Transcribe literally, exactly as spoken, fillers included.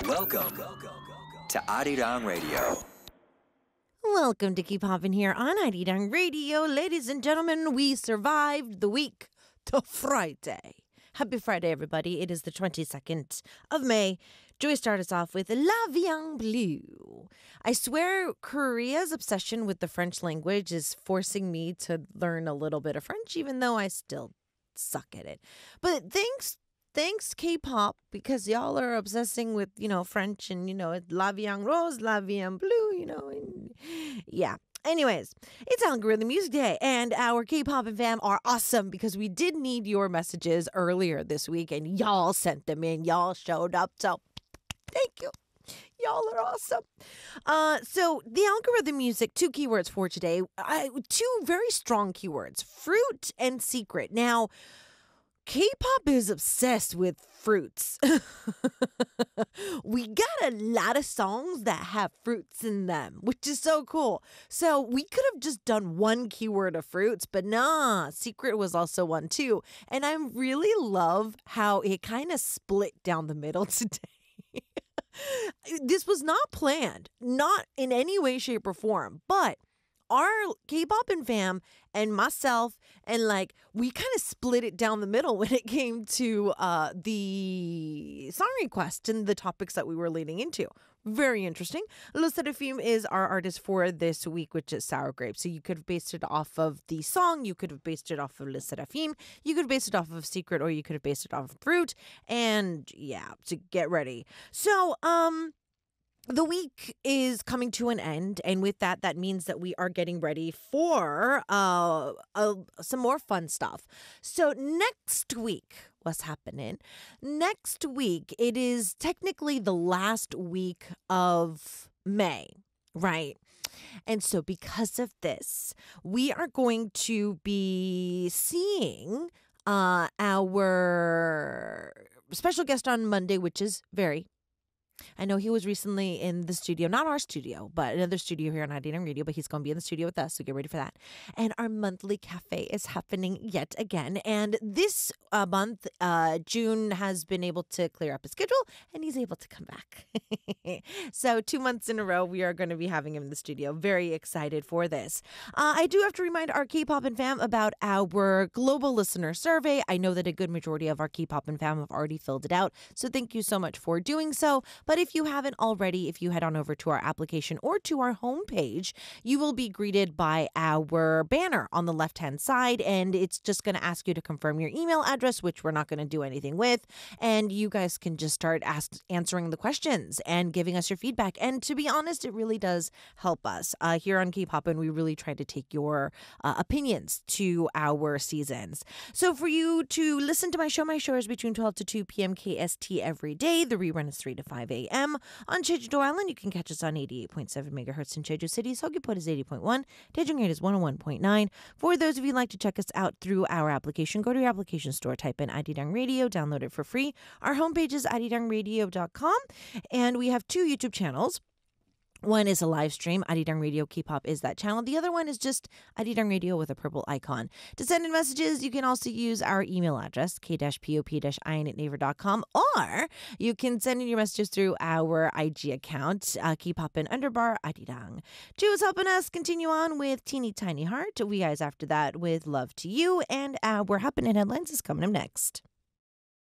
Welcome to Arirang Radio. Welcome to Keep Hoppin' here on Arirang Radio. Ladies and gentlemen, we survived the week to Friday. Happy Friday, everybody. It is the twenty-second of May. Joy started us off with La Viang Bleu. I swear Korea's obsession with the French language is forcing me to learn a little bit of French, even though I still suck at it. But thanks Thanks, K-pop, because y'all are obsessing with, you know, French and, you know, La Viang Rose, La Viang Bleu, you know. And yeah. Anyways, it's Algorithm Music Day, and our K-pop and fam are awesome because we did need your messages earlier this week, and y'all sent them in. Y'all showed up, so thank you. Y'all are awesome. Uh, so the algorithm music, two keywords for today. I, two very strong keywords, fruit and secret. Now, K-pop is obsessed with fruits. We got a lot of songs that have fruits in them, which is so cool. So we could have just done one keyword of fruits, but nah, secret was also one too. And I really love how it kind of split down the middle today. This was not planned, not in any way, shape, or form, but our K-pop and fam and myself and like we kind of split it down the middle when it came to uh, the song requests and the topics that we were leading into. Very interesting. Le Seraphim is our artist for this week, which is Sour Grape. So you could have based it off of the song, you could have based it off of Le Seraphim, you could have based it off of Secret, or you could have based it off of Fruit. And yeah, to get ready. So, um... the week is coming to an end, and with that, that means that we are getting ready for uh, uh, some more fun stuff. So next week, what's happening? Next week, it is technically the last week of May, right? And so because of this, we are going to be seeing uh, our special guest on Monday, which is Very. I know he was recently in the studio, not our studio, but another studio here on Arirang Radio, but he's going to be in the studio with us, so get ready for that. And our monthly cafe is happening yet again. And this uh, month, uh, June has been able to clear up his schedule, and he's able to come back. So two months in a row, we are going to be having him in the studio. Very excited for this. Uh, I do have to remind our K-pop and fam about our global listener survey. I know that a good majority of our K-pop and fam have already filled it out, so thank you so much for doing so. But if you haven't already, if you head on over to our application or to our homepage, you will be greeted by our banner on the left-hand side, and it's just going to ask you to confirm your email address, which we're not going to do anything with, and you guys can just start ask, answering the questions and giving us your feedback. And to be honest, it really does help us. Uh, here on K-pop, and we really try to take your uh, opinions to our seasons. So for you to listen to my show, my show is between twelve to two p.m. K S T every day. The rerun is three to five a.m. On Jeju-do Island, you can catch us on eighty-eight point seven megahertz in Jeju City. Seogwipo is eighty point one. Daejeong is one oh one point nine. For those of you who'd like to check us out through our application, go to your application store, type in Arirang Radio, download it for free. Our homepage is arirang radio dot com, and we have two YouTube channels. One is a live stream. Arirang Radio K-pop is that channel. The other one is just Arirang Radio with a purple icon. To send in messages, you can also use our email address, k pop ion at naver dot com, or you can send in your messages through our I G account, uh, K-popin underbar Arirang. Ju is helping us continue on with Teeny Tiny Heart. We guys after that with Love to You, and our Happening Headlines is coming up next.